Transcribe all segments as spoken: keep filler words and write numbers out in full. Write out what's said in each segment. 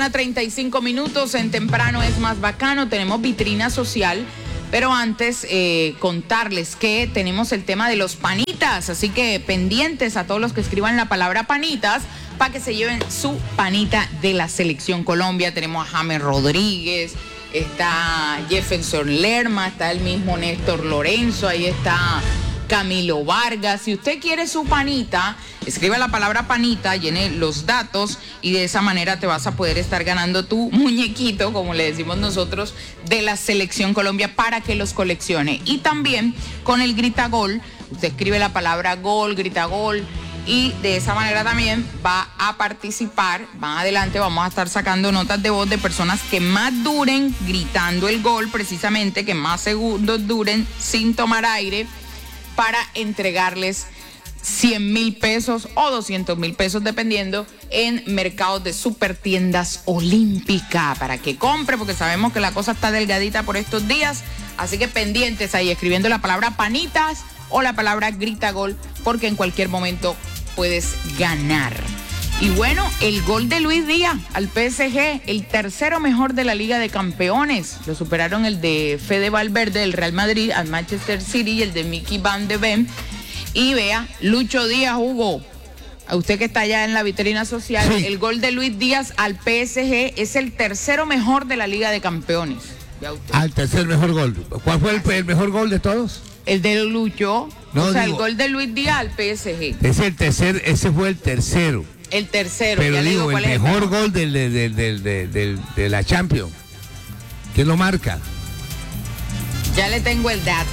mañana, treinta y cinco minutos, en Temprano es más bacano, tenemos vitrina social, pero antes eh, contarles que tenemos el tema de los panitas, así que pendientes a todos los que escriban la palabra panitas, para que se lleven su panita de la Selección Colombia. Tenemos a James Rodríguez, está Jefferson Lerma, está el mismo Néstor Lorenzo, ahí está Camilo Vargas. Si usted quiere su panita, escriba la palabra panita, llene los datos y de esa manera te vas a poder estar ganando tu muñequito, como le decimos nosotros, de la Selección Colombia para que los coleccione. Y también con el Grita Gol, usted escribe la palabra gol, grita gol, y de esa manera también va a participar. Más adelante vamos a estar sacando notas de voz de personas que más duren gritando el gol, precisamente, que más segundos duren sin tomar aire, para entregarles cien mil pesos o doscientos mil pesos, dependiendo, en mercados de Supertiendas Olímpica, para que compre, porque sabemos que la cosa está delgadita por estos días. Así que pendientes ahí, escribiendo la palabra panitas o la palabra grita gol, porque en cualquier momento puedes ganar. Y bueno, el gol de Luis Díaz al P S G, el tercero mejor de la Liga de Campeones. Lo superaron el de Fede Valverde del Real Madrid al Manchester City y el de Mickey Van de Ven. Y vea, Lucho Díaz, Hugo, a usted que está allá en la vitrina social, sí. El gol de Luis Díaz al P S G es el tercero mejor de la Liga de Campeones. Ya usted. Al tercer mejor gol. ¿Cuál fue el, el mejor gol de todos? El de Lucho. No, o sea, digo, el gol de Luis Díaz al P S G. Es el tercer, ese fue el tercero. El tercero. Pero ya digo, digo, el mejor el gol del, del, del, del, del, del, de la Champions. ¿Quién lo marca? Ya le tengo el dato.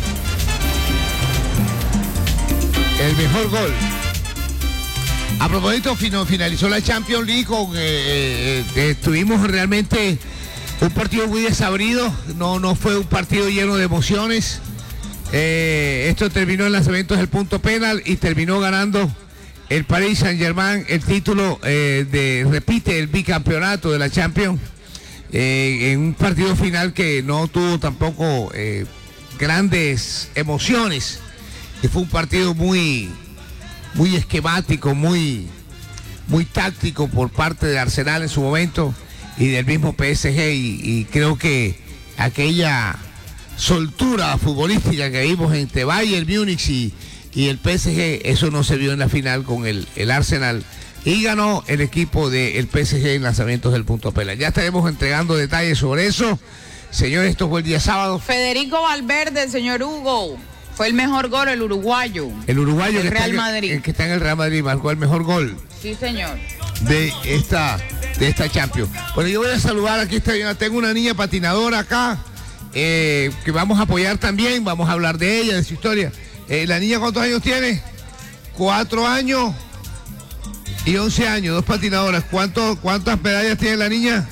El mejor gol. A propósito, finalizó la Champions League con, eh, eh, tuvimos realmente un partido muy desabrido. No, no fue un partido lleno de emociones. Eh, esto terminó en lanzamientos del punto penal y terminó ganando el Paris Saint-Germain el título eh, de, repite, el bicampeonato de la Champions, eh, en un partido final que no tuvo tampoco eh, grandes emociones, que fue un partido muy, muy esquemático, muy, muy táctico por parte de Arsenal en su momento y del mismo P S G, y, y creo que aquella soltura futbolística que vimos entre Bayern Múnich y, y el P S G, eso no se vio en la final con el, el Arsenal, y ganó el equipo del P S G en lanzamientos del punto penal. Ya estaremos entregando detalles sobre eso. Señores, esto fue el día sábado. Federico Valverde, señor Hugo, fue el mejor gol, el uruguayo. El uruguayo el que, Real está Madrid. En, el que está en el Real Madrid marcó el mejor gol. Sí, señor. De esta, de esta Champions. Bueno, yo voy a saludar, aquí está, tengo una niña patinadora acá, eh, que vamos a apoyar también, vamos a hablar de ella, de su historia. Eh, ¿La niña cuántos años tiene? Cuatro años y once años, dos patinadoras. ¿Cuánto, ¿Cuántas medallas tiene la niña?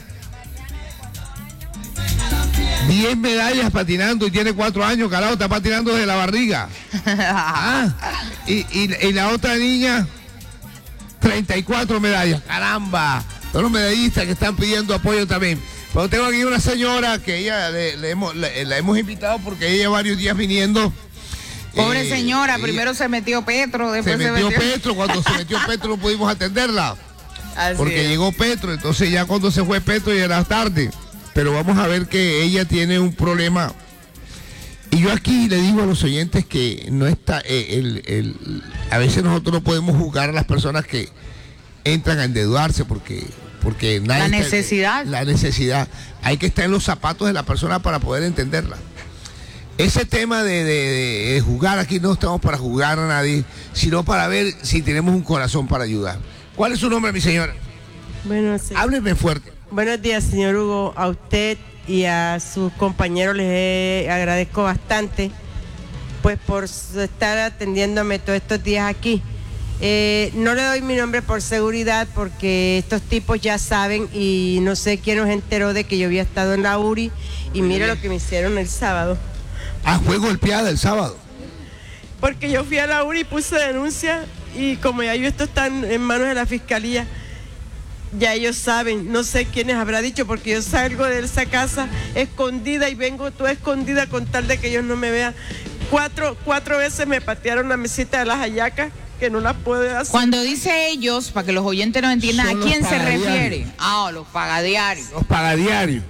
Diez medallas patinando y tiene cuatro años, carajo, está patinando desde la barriga. Ah, y, y, y la otra niña, treinta y cuatro medallas, caramba. Todos los medallistas que están pidiendo apoyo también. Pero tengo aquí una señora que ella le, le hemos, le, la hemos invitado porque ella varios días viniendo. Pobre eh, señora, ella, primero se metió Petro, después se se metió, metió Petro. Cuando se metió Petro no pudimos atenderla. Así porque es. Llegó Petro, entonces ya cuando se fue Petro ya era tarde. Pero vamos a ver que ella tiene un problema. Y yo aquí le digo a los oyentes que no está, eh, el, el, a veces nosotros no podemos juzgar a las personas que entran a endeudarse porque, porque nadie la está, necesidad. La necesidad. Hay que estar en los zapatos de la persona para poder entenderla. Ese tema de, de, de juzgar, aquí no estamos para juzgar a nadie, sino para ver si tenemos un corazón para ayudar. ¿Cuál es su nombre, mi señora? Bueno, sí. Hábleme fuerte. Buenos días, señor Hugo. A usted y a sus compañeros les eh, agradezco bastante, pues, por estar atendiéndome todos estos días aquí. Eh, no le doy mi nombre por seguridad porque estos tipos ya saben, y no sé quién nos enteró de que yo había estado en la U R I, y mire lo que me hicieron el sábado. Ah, fue golpeada el sábado. Porque yo fui a la U R I y puse denuncia, y como ya yo esto está en manos de la fiscalía, ya ellos saben, no sé quiénes habrá dicho, porque yo salgo de esa casa escondida y vengo toda escondida con tal de que ellos no me vean. Cuatro, cuatro veces me patearon la mesita de las hallacas que no las puede hacer. Cuando dice ellos, para que los oyentes no entiendan, Son ¿a quién los se pagadiarios. refiere? Ah, los pagadiarios. Los pagadiarios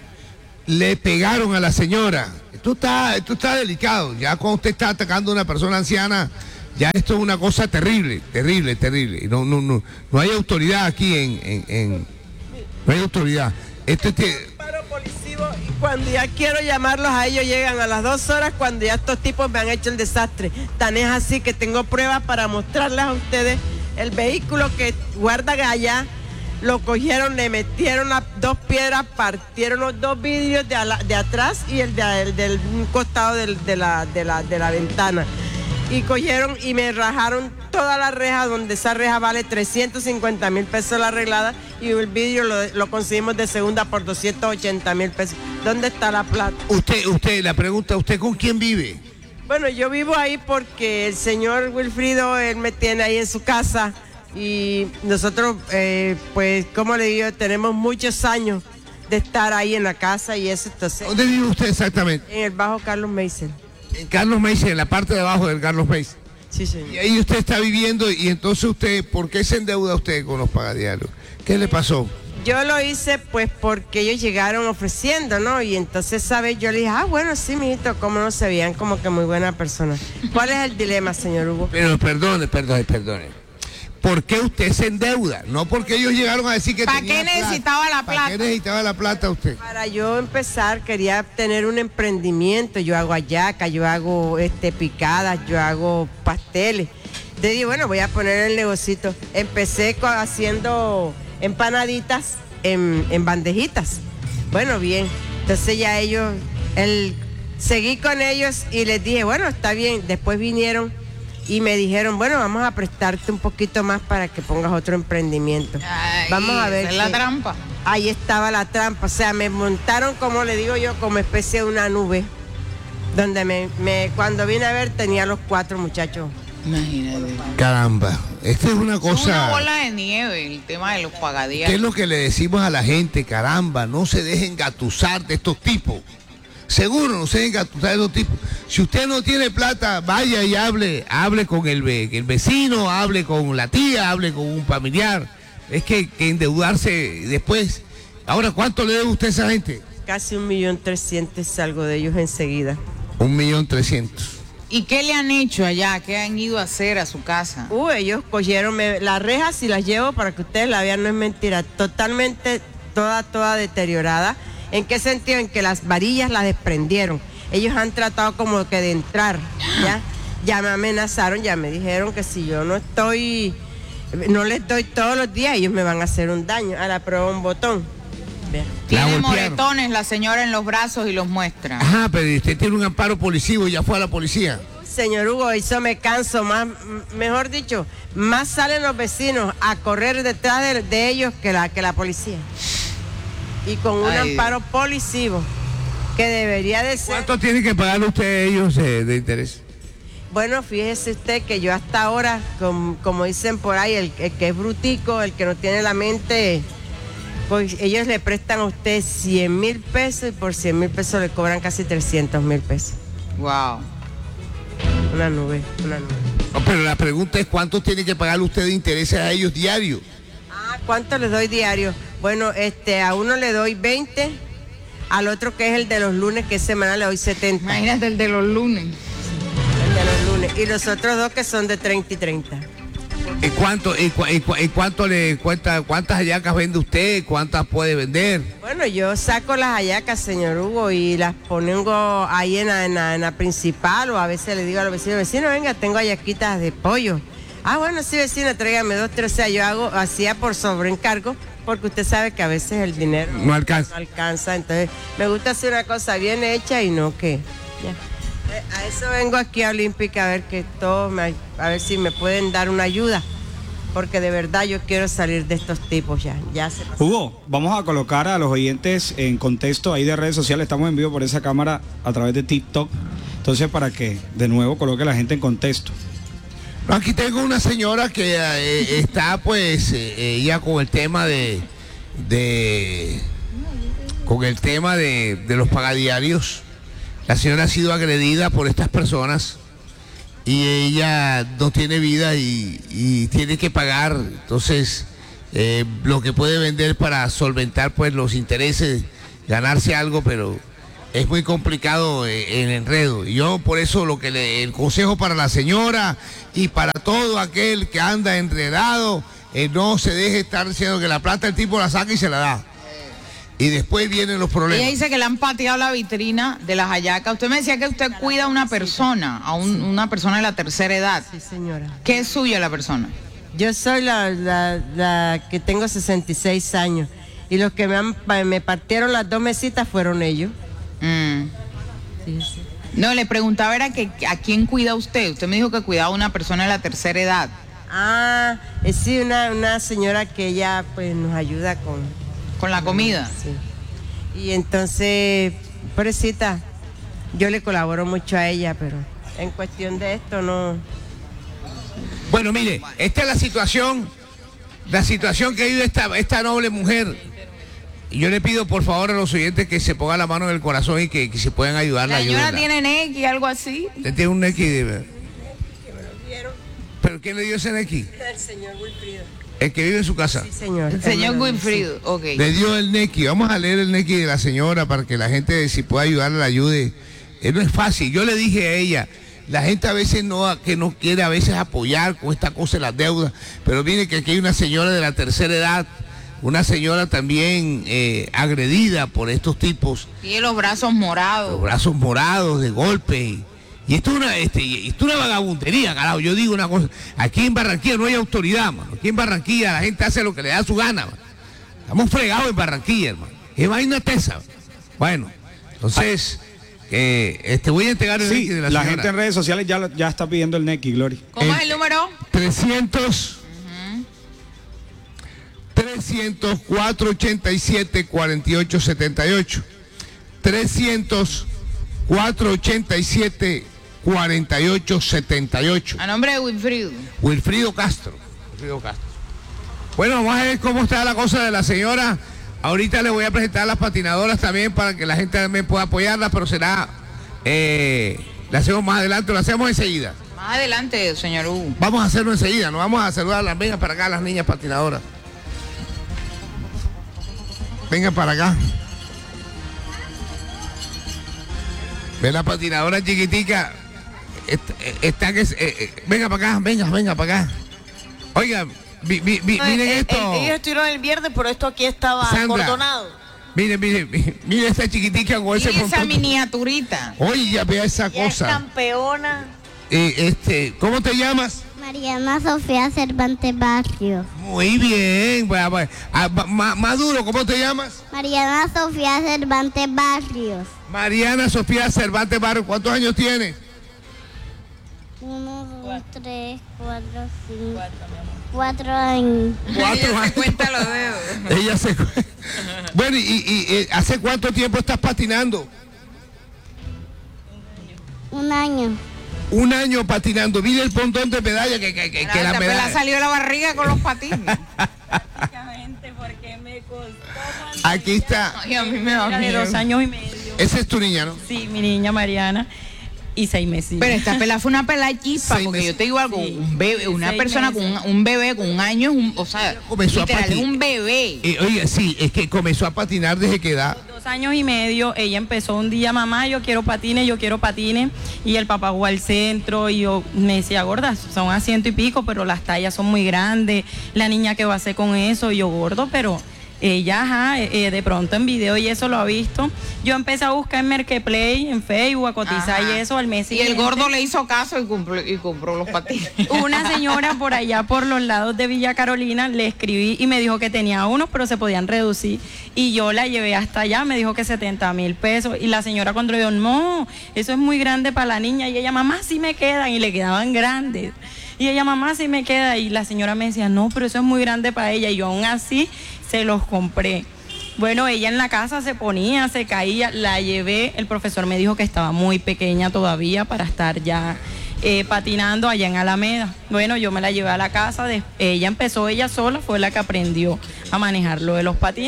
le pegaron a la señora. Esto está, esto está delicado. Ya cuando usted está atacando a una persona anciana, ya esto es una cosa terrible, terrible, terrible. Y no, no, no, no hay autoridad aquí en, en, en- no hay autoridad. Este tiene- Paro policivo, y cuando ya quiero llamarlos a ellos llegan a las dos horas cuando ya estos tipos me han hecho el desastre. Tan es así que tengo pruebas para mostrarles a ustedes el vehículo que guardan allá. Lo cogieron, le metieron las dos piedras, partieron los dos vidrios de, ala- de atrás y el, de, el del un costado del- de, la, de, la, de la ventana. Y cogieron y me rajaron toda la reja, donde esa reja vale trescientos cincuenta mil pesos la arreglada y el vidrio lo, lo conseguimos de segunda por doscientos ochenta mil pesos. ¿Dónde está la plata? usted, usted, la pregunta, ¿usted con quién vive? Bueno, yo vivo ahí porque el señor Wilfrido, él me tiene ahí en su casa y nosotros, eh, pues, como le digo, tenemos muchos años de estar ahí en la casa y eso, entonces, ¿Dónde vive usted exactamente? en el bajo Carlos Meisel. En Carlos Meis, en la parte de abajo del Carlos Meis. Sí, Y señor. ahí usted está viviendo y entonces usted, ¿por qué se endeuda usted con los pagadiarios? ¿Qué le pasó? Yo lo hice pues porque ellos llegaron ofreciendo, ¿no? Y entonces, ¿sabes? Yo le dije, ah, bueno, sí, mijito, cómo no se veían como que muy buena persona. ¿Cuál es el dilema, señor Hugo? Pero perdone, perdone, perdone. ¿Por qué usted se endeuda? No porque ellos llegaron a decir que ¿Para tenía qué plata. necesitaba la ¿Para qué plata? necesitaba la plata usted? Para yo empezar, quería tener un emprendimiento. Yo hago hallaca, yo hago este, picadas, yo hago pasteles. Te digo, bueno, voy a poner el negocito. Empecé co- haciendo empanaditas en, en bandejitas. Bueno, bien. Entonces ya ellos, el, seguí con ellos y les dije, bueno, está bien. Después vinieron y me dijeron, bueno, vamos a prestarte un poquito más para que pongas otro emprendimiento. Ay, Vamos a ver esa es la qué- trampa. Ahí estaba la trampa, o sea, me montaron, como le digo yo, como especie de una nube, donde me, me- cuando vine a ver tenía los cuatro muchachos. Imagínate. Caramba, esta es una Es una cosa... bola de nieve el tema de los ¿Qué es pagadiarios. lo que le decimos a la gente? Caramba, no se dejen gatusar de estos tipos. Seguro no se dejen gatusar de estos tipos. Si usted no tiene plata, vaya y hable, hable con el, ve- el vecino, hable con la tía, hable con un familiar. Es que, que endeudarse después. Ahora, ¿cuánto le debe usted a esa gente? Casi un millón trescientos salgo de ellos enseguida. Un millón trescientos. ¿Y qué le han hecho allá? ¿Qué han ido a hacer a su casa? Uh, ellos cogieron me- las rejas, si las llevo para que ustedes la vean, no es mentira, totalmente, toda, toda deteriorada. ¿En qué sentido? En que las varillas las desprendieron. Ellos han tratado como que de entrar, ¿ya? Ya me amenazaron, ya me dijeron que si yo no estoy, no les doy todos los días, ellos me van a hacer un daño. A la prueba un botón. Vean. Tiene golpearon. moretones la señora en los brazos y los muestra. Ajá, pero usted tiene un amparo policivo y ya fue a la policía. Señor Hugo, eso me canso más, m- mejor dicho, más salen los vecinos a correr detrás de, de ellos que la, que la policía. Y con un Ay. amparo policivo, que debería de ser... ¿Cuánto tiene que pagar usted a ellos eh, de interés? Bueno, fíjese usted que yo hasta ahora, com- como dicen por ahí, el, el que es brutico, el que no tiene la mente, pues ellos le prestan a usted cien mil pesos y por cien mil pesos le cobran casi trescientos mil pesos. Wow. Una nube, una nube. No, pero la pregunta es cuánto tiene que pagar usted de intereses a ellos diario. Ah, ¿cuánto les doy diario? Bueno, este, a uno le doy veinte, al otro que es el de los lunes, que es semanal, le doy setenta. Imagínate el de los lunes. El de los lunes. Y los otros dos que son de treinta y treinta. ¿En cuánto, en, cua- en cua- en cuánto le cuenta, cuántas hallacas vende usted? ¿Cuántas puede vender? Bueno, yo saco las hallacas, señor Hugo, y las pongo ahí en la, en la- en la principal, o a veces le digo a los vecinos, vecino, venga, tengo hallaquitas de pollo. Ah, bueno, sí, vecina, tráigame dos, tres. O sea, yo hago, hacía por sobreencargo, porque usted sabe que a veces el dinero No alcanza. no alcanza. Entonces, me gusta hacer una cosa bien hecha y no que... ya. Eh, A eso vengo aquí a Olímpica a ver que todos, me- a ver si me pueden dar una ayuda, porque de verdad yo quiero salir de estos tipos ya. Ya se pasó. Hugo, vamos a colocar a los oyentes en contexto ahí de redes sociales. Estamos en vivo por esa cámara a través de TikTok. Entonces, para que de nuevo coloque a la gente en contexto. No, aquí tengo una señora que eh, está pues eh, ella con el tema de, de con el tema de, de los pagadiarios. La señora ha sido agredida por estas personas y ella no tiene vida y, y tiene que pagar, entonces eh, lo que puede vender para solventar pues los intereses, ganarse algo, pero es muy complicado eh, el enredo. Y yo por eso lo que le, el consejo para la señora y para todo aquel que anda enredado, eh, no se deje estar diciendo que la plata el tipo la saca y se la da. Y después vienen los problemas. Ella dice que le han pateado la vitrina de las hallacas. Usted me decía que usted cuida a una persona, a un, sí. una persona de la tercera edad. Sí, señora. ¿Qué es suya la persona? Yo soy la, la, la que tengo sesenta y seis años. Y los que me, han, me partieron las dos mesitas fueron ellos. Mm. Sí, sí. No, le preguntaba era que a quién cuida usted. Usted me dijo que cuidaba a una persona de la tercera edad. Ah, eh, sí, una, una señora que ella pues nos ayuda con... ¿Con la comida? Sí. Y entonces, pobrecita, yo le colaboro mucho a ella, pero en cuestión de esto no... Bueno, mire, esta es la situación, la situación que vive esta, esta noble mujer. Y yo le pido por favor a los oyentes que se pongan la mano en el corazón y que, que se puedan ayudarla. ¿La señora ayudarla. tiene N X, algo así? ¿Usted tiene un N X? De... ¿Pero quién le dio ese N X? El señor Wilfrido. ¿El que vive en su casa? Sí, señor. El señor Wilfrido, sí. Ok. Le dio el N X. Vamos a leer el N X de la señora para que la gente, si puede ayudarla, la ayude. Eh, no es fácil. Yo le dije a ella, la gente a veces no, que no quiere a veces apoyar con esta cosa de las deudas, pero mire que aquí hay una señora de la tercera edad, una señora también eh, agredida por estos tipos. Tiene los brazos morados. Los brazos morados de golpe. Y esto es una, este, esto es una vagabundería, carajo. Yo digo una cosa, aquí en Barranquilla no hay autoridad, mano. Aquí en Barranquilla la gente hace lo que le da su gana, mano. Estamos fregados en Barranquilla, hermano. Es vaina tesa. Bueno, entonces, eh, este, voy a entregar el sí, N X de la, la señora. gente en redes sociales ya, ya está pidiendo el N X, Gloria. ¿Cómo el, es el número? trescientos, uh-huh. trescientos cuatro ochenta y siete cuarenta y ocho setenta y ocho. trescientos cuatro ochenta y siete cuarenta y ocho setenta y ocho. A nombre de Wilfrido. Wilfrido Castro. Wilfrido Castro. Bueno, vamos a ver cómo está la cosa de la señora. Ahorita le voy a presentar a las patinadoras también para que la gente también pueda apoyarlas, pero será, eh, la hacemos más adelante, lo hacemos enseguida. Más adelante, señor Hugo. Vamos a hacerlo enseguida, nos vamos a saludar a las, vengan para acá las niñas patinadoras. Vengan para acá. Ve la patinadora chiquitica. Está, está que, eh, eh, venga para acá, venga, venga para acá. Oiga, mi, mi, mi, no, miren el, esto. El, ellos estuvieron el viernes, pero esto aquí estaba Sandra, acordonado. Miren, miren, miren, miren esta chiquitica con ese esa montón. miniaturita. Oye, ya vea esa Ya cosa. es campeona. Eh, este, ¿cómo te llamas? Mariana Sofía Cervantes Barrios. Muy bien. Bueno, bueno. Ah, ma, Maduro, ¿cómo te llamas? Mariana Sofía Cervantes Barrios. Mariana Sofía Cervantes Barrios. ¿Cuántos años tienes? Uno, dos, tres, cuatro, cinco. Cuatro años. Cuatro Ella años. se cuenta los dedos. Ella se cu- Bueno, y, y, y ¿hace cuánto tiempo estás patinando? Un año. Un año patinando. Mira el montón de medallas que, que, que, que la La medalla. salió de la barriga con los patines. Porque me costó Aquí está. Ay, a mí me da de miedo. dos años y medio. Esa es tu niña, ¿no? Sí, mi niña Mariana. Y seis meses. Pero esta pela fue una pela chispa, Seis porque meses. yo te digo algo, Sí. un bebé, una Seis persona con meses. un, un bebé con un año, es un, o sea, Comenzó a literal, es patinar. un bebé. Eh, oye, sí, es que comenzó a patinar desde que edad. Dos años y medio, ella empezó un día, mamá, yo quiero patines, yo quiero patines. Y el papá fue al centro y yo me decía, gorda, son a ciento y pico, pero las tallas son muy grandes. La niña, ¿qué va a hacer con eso? Y yo, gordo, pero ella, ajá, eh, de pronto en video y eso lo ha visto. Yo empecé a buscar en Marketplace, en Facebook, a cotizar Ajá. y eso al mes Y el siguiente. gordo le hizo caso y compró, y compró los patines. Una señora por allá, por los lados de Villa Carolina, le escribí y me dijo que tenía unos, pero se podían reducir. Y yo la llevé hasta allá, me dijo que setenta mil pesos. Y la señora cuando le dijo, no, eso es muy grande para la niña. Y ella, mamá, sí me quedan. Y le quedaban grandes. Y ella, mamá, sí me queda. Y la señora me decía, no, pero eso es muy grande para ella. Y yo aún así se los compré. Bueno, ella en la casa se ponía, se caía, la llevé. El profesor me dijo que estaba muy pequeña todavía para estar ya eh, patinando allá en Alameda. Bueno, yo me la llevé a la casa. De, ella empezó ella sola, fue la que aprendió a manejar lo de los patines.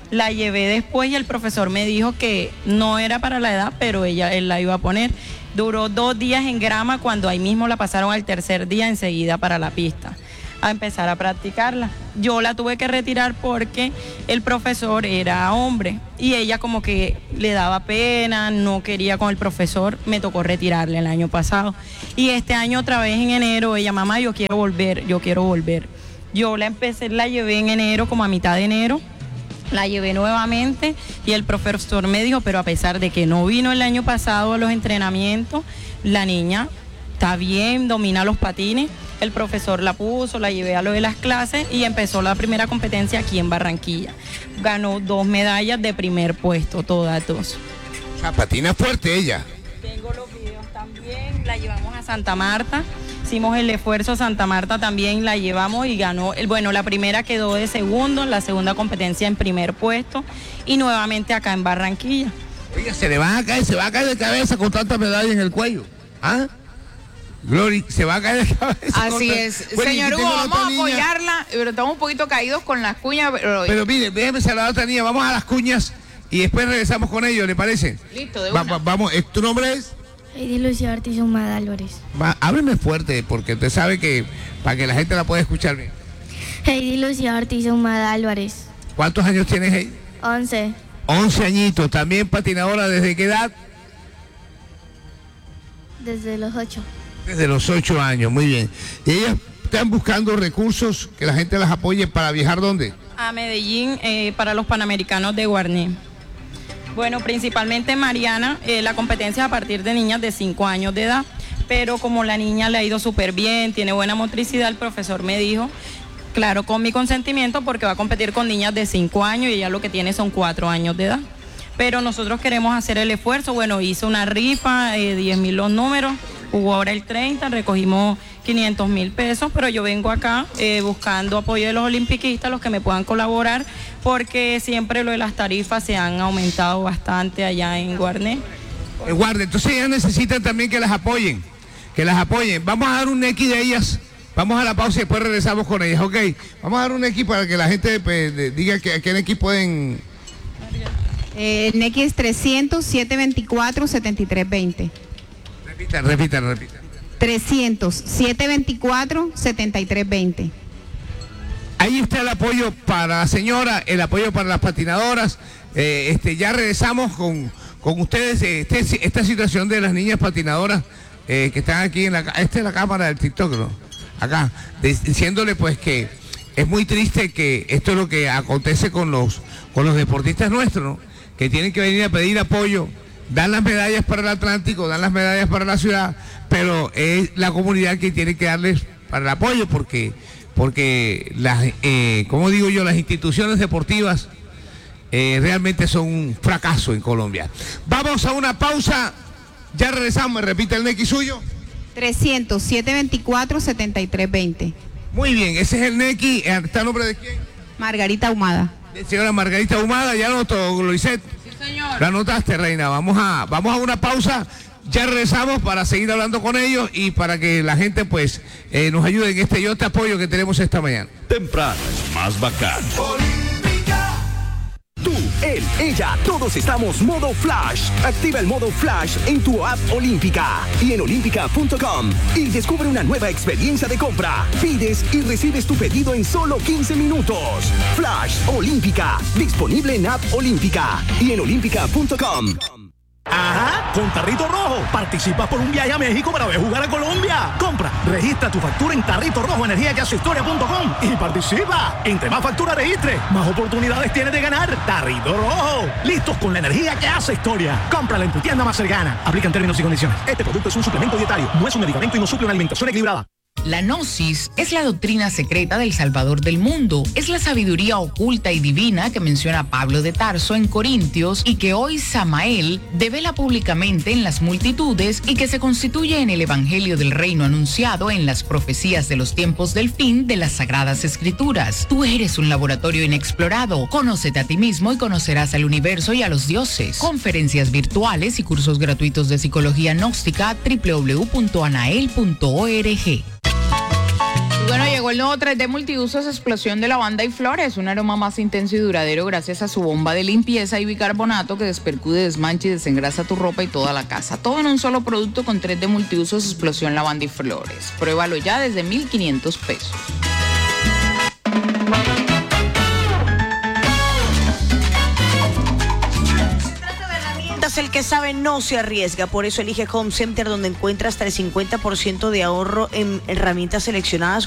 La llevé después y el profesor me dijo que no era para la edad, pero ella, él la iba a poner. Duró dos días en grama, cuando ahí mismo la pasaron al tercer día enseguida para la pista, a empezar a practicarla. Yo la tuve que retirar porque el profesor era hombre y ella como que le daba pena, no quería con el profesor, me tocó retirarle el año pasado. Y este año otra vez en enero, ella, mamá, yo quiero volver, yo quiero volver. Yo la empecé, la llevé en enero, como a mitad de enero, la llevé nuevamente y el profesor me dijo, pero a pesar de que no vino el año pasado a los entrenamientos, la niña está bien, domina los patines. El profesor la puso, la llevé a lo de las clases y empezó la primera competencia aquí en Barranquilla. Ganó dos medallas de primer puesto, todas dos. O sea, patina fuerte ella. Tengo los videos también, la llevamos a Santa Marta, hicimos el esfuerzo, Santa Marta también la llevamos y ganó, el, bueno, la primera quedó de segundo, la segunda competencia en primer puesto y nuevamente acá en Barranquilla. Oiga, se le va a caer, se va a caer de cabeza con tantas medallas en el cuello. ¿Ah? Glory, se va a caer de cabeza. Así es. Bueno, Señor Hugo, vamos vamos a apoyarla, pero estamos un poquito caídos con las cuñas. Pero, pero mire, déjeme saludar a otra niña, vamos a las cuñas y después regresamos con ellos, ¿le parece? Listo, de Va, una. va, vamos, ¿tu nombre es? Heidi Lucía Ortiz Humada Álvarez. Va, hábleme fuerte, porque usted sabe que para que la gente la pueda escuchar bien. Heidi Lucía Ortiz Humada Álvarez. ¿Cuántos años tienes ahí? once. once añitos, también patinadora, ¿desde qué edad? Desde los ocho. Desde los ocho años, muy bien. ¿Y ellas están buscando recursos que la gente las apoye para viajar dónde? A Medellín, eh, para los Panamericanos de Guarní. Bueno, principalmente Mariana, eh, la competencia es a partir de niñas de cinco años de edad, pero como la niña le ha ido súper bien, tiene buena motricidad, el profesor me dijo, claro, con mi consentimiento, porque va a competir con niñas de cinco años y ella lo que tiene son cuatro años de edad. Pero nosotros queremos hacer el esfuerzo, bueno, hice una rifa, eh, diez mil los números, hubo ahora el treinta, recogimos quinientos mil pesos, pero yo vengo acá eh, buscando apoyo de los olimpiquistas, los que me puedan colaborar, porque siempre lo de las tarifas se han aumentado bastante allá en Guarné. Eh, guarde, entonces ellas necesitan también que las apoyen, que las apoyen. Vamos a dar un X de ellas, vamos a la pausa y después regresamos con ellas, ok. Vamos a dar un X para que la gente pues, diga que a qué X pueden... Eh, el N X es trescientos, setecientos veinticuatro, setenta y tres veinte. Repita, repita, repita. trescientos, setecientos veinticuatro, setenta y tres veinte. Ahí está el apoyo para la señora, el apoyo para las patinadoras. Eh, este, ya regresamos con, con ustedes. Eh, este, esta situación de las niñas patinadoras eh, que están aquí en la... Esta es la cámara del TikTok, ¿no? Acá, diciéndole pues que es muy triste que esto es lo que acontece con los, con los deportistas nuestros, ¿no? Que tienen que venir a pedir apoyo, dan las medallas para el Atlántico, dan las medallas para la ciudad, pero es la comunidad que tiene que darles para el apoyo, porque, porque las, eh, como digo yo, las instituciones deportivas eh, realmente son un fracaso en Colombia. Vamos a una pausa, ya regresamos, me repite el N X suyo. trescientos, setecientos veinticuatro, setenta y tres veinte. Muy bien, ese es el N X, ¿está el nombre de quién? Margarita Humada. Señora Margarita Humada, ya anotó, Glorisette. Sí, señor. Lo anotaste, reina. Vamos a, vamos a una pausa. Ya regresamos para seguir hablando con ellos y para que la gente pues eh, nos ayude en este Yo Te Apoyo que tenemos esta mañana. Temprano es más bacán. Tú, él, ella, todos estamos modo Flash. Activa el modo Flash en tu app Olímpica y en olímpica punto com y descubre una nueva experiencia de compra. Pides y recibes tu pedido en solo quince minutos. Flash Olímpica, disponible en app Olímpica y en olímpica punto com. Ajá, con Tarrito Rojo participas por un viaje a México para ver jugar a Colombia. Compra, registra tu factura en Tarrito Rojo Energía que hace historia punto com y participa. Entre más factura registre, más oportunidades tienes de ganar. Tarrito Rojo, listos con la energía que hace historia. Cómprala en tu tienda más cercana. Aplican términos y condiciones. Este producto es un suplemento dietario, no es un medicamento y no suple una alimentación equilibrada. La gnosis es la doctrina secreta del Salvador del mundo. Es la sabiduría oculta y divina que menciona Pablo de Tarso en Corintios y que hoy Samael devela públicamente en las multitudes y que se constituye en el evangelio del reino anunciado en las profecías de los tiempos del fin de las Sagradas Escrituras. Tú eres un laboratorio inexplorado. Conócete a ti mismo y conocerás al universo y a los dioses. Conferencias virtuales y cursos gratuitos de psicología gnóstica doble u doble u doble u punto anael punto org. Bueno, llegó Llegó el nuevo tres D Multiusos Explosión de Lavanda y Flores, un aroma más intenso y duradero gracias a su bomba de limpieza y bicarbonato que despercude, desmancha y desengrasa tu ropa y toda la casa. Todo en un solo producto con tres D Multiusos Explosión Lavanda y Flores. Pruébalo ya desde mil quinientos pesos. El que sabe no se arriesga, por eso elige Home Center, donde encuentra hasta el cincuenta por ciento de ahorro en herramientas seleccionadas